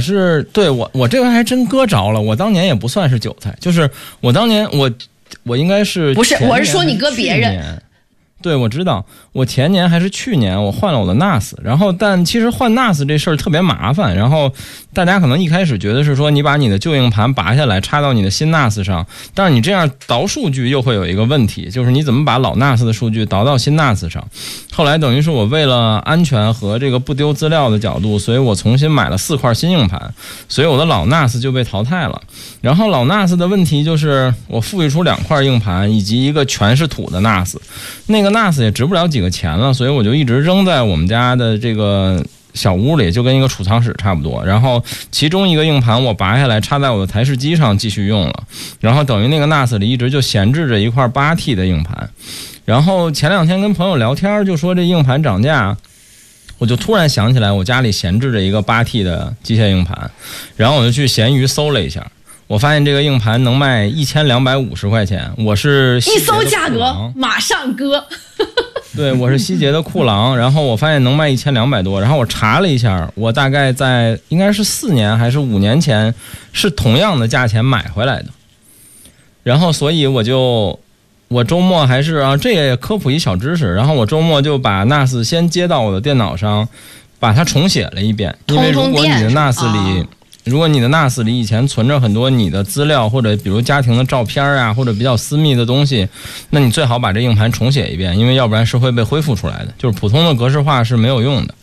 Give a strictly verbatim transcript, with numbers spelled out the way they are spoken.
是对我我这回还真割着了，我当年也不算是韭菜，就是我当年我我应该是不是，我是说你割别人。 对，我知道，我前年还是去年我换了我的 N A S， 然后但其实换 N A S 这事儿特别麻烦，然后大家可能一开始觉得是说你把你的旧硬盘拔下来插到你的新 N A S 上，但是你这样导数据又会有一个问题，就是你怎么把老 N A S 的数据导到新 N A S 上。后来等于是我为了安全和这个不丢资料的角度，所以我重新买了四块新硬盘，所以我的老 N A S 就被淘汰了。然后老 N A S 的问题就是我富裕出两块硬盘以及一个全是土的 N A S， 那个 N A S 也值不了几个钱了，所以我就一直扔在我们家的这个小屋里，就跟一个储藏室差不多。然后其中一个硬盘我拔下来插在我的台式机上继续用了，然后等于那个 N A S 里一直就闲置着一块 八 T 的硬盘。然后前两天跟朋友聊天就说这硬盘涨价，我就突然想起来我家里闲置着一个 八 T 的机械硬盘，然后我就去闲鱼搜了一下，我发现这个硬盘能卖一千两百五十块钱，我是一搜价格马上割。 对，我是希捷的酷狼，然后我发现能卖一千两百多，然后我查了一下，我大概在应该是四年还是五年前是同样的价钱买回来的，然后所以我就我周末还是啊，这也科普一小知识，然后我周末就把 N A S 先接到我的电脑上，把它重写了一遍，因为如果你的 N A S 里。如果你的 N A S 里以前存着很多你的资料，或者比如家庭的照片啊，或者比较私密的东西，那你最好把这硬盘重写一遍，因为要不然是会被恢复出来的，就是普通的格式化是没有用的。